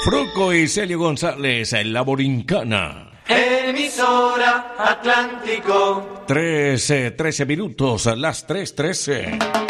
Fruco y Celio González en La Borincana. Emisora Atlántico. 13 minutos, las 3:13.